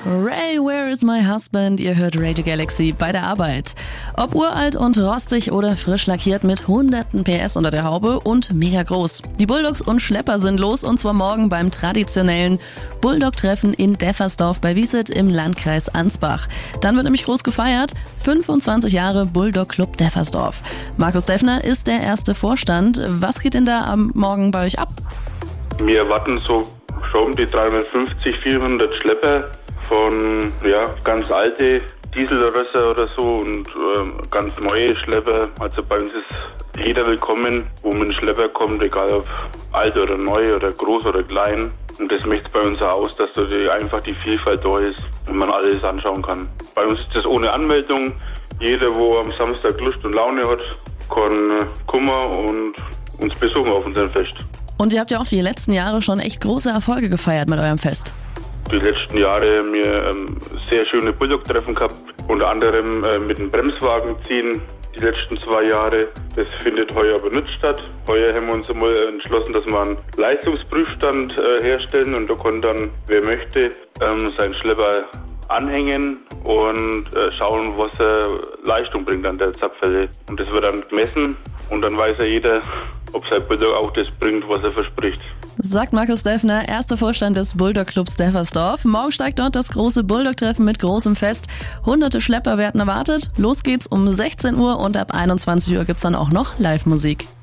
Ray, where is my husband? Ihr hört Radio Galaxy bei der Arbeit. Ob uralt und rostig oder frisch lackiert mit hunderten PS unter der Haube und mega groß. Die Bulldogs und Schlepper sind los und zwar morgen beim traditionellen Bulldog-Treffen in Deffersdorf bei Wieset im Landkreis Ansbach. Dann wird nämlich groß gefeiert. 25 Jahre Bulldog Club Deffersdorf. Markus Deffner ist der erste Vorstand. Was geht denn da am Morgen bei euch ab? Wir erwarten so schon die 350, 400 Schlepper von ganz alte Dieselrösser oder so und ganz neue Schlepper. Also bei uns ist jeder willkommen, wo mit dem Schlepper kommt, egal ob alt oder neu oder groß oder klein. Und das macht bei uns auch aus, dass einfach die Vielfalt da ist und man alles anschauen kann. Bei uns ist das ohne Anmeldung. Jeder, wo am Samstag Lust und Laune hat, kann kommen und uns besuchen auf unserem Fest. Und ihr habt ja auch die letzten Jahre schon echt große Erfolge gefeiert mit eurem Fest. Die letzten Jahre haben wir sehr schöne Bulldog-Treffen gehabt, unter anderem mit dem Bremswagen ziehen. Die letzten 2 Jahre. Das findet heuer aber nicht statt. Heuer haben wir uns einmal entschlossen, dass wir einen Leistungsprüfstand herstellen und da kann dann, wer möchte, seinen Schlepper anhängen und schauen, was er Leistung bringt an der Zapfwelle. Und das wird dann gemessen und dann weiß ja jeder, ob sein Bulldog auch das bringt, was er verspricht. Sagt Markus Deffner, erster Vorstand des Bulldog Clubs Deffersdorf. Morgen steigt dort das große Bulldog-Treffen mit großem Fest. Hunderte Schlepper werden erwartet. Los geht's um 16 Uhr und ab 21 Uhr gibt's dann auch noch Live-Musik.